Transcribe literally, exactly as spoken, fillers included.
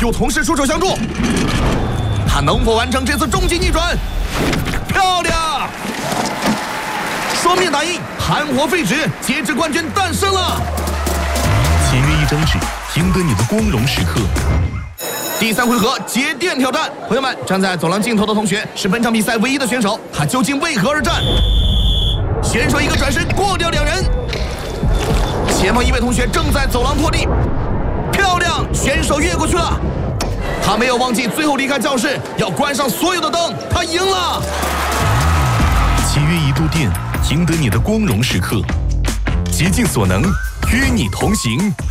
有同事出手相助，他能否完成这次终极逆转？漂亮！双面打印，寒火废纸，截止冠军诞生了。 签约一张纸，赢得你的光荣时刻。 第三回合节电挑战，朋友们，站在走廊尽头的同学是本场比赛唯一的选手，他究竟为何而战？选手一个转身过掉两人，前方一位同学正在走廊破地，漂亮，选手越过去了。他没有忘记最后离开教室要关上所有的灯，他赢了。 契约一度电，赢得你的光荣时刻，竭尽所能，与你同行。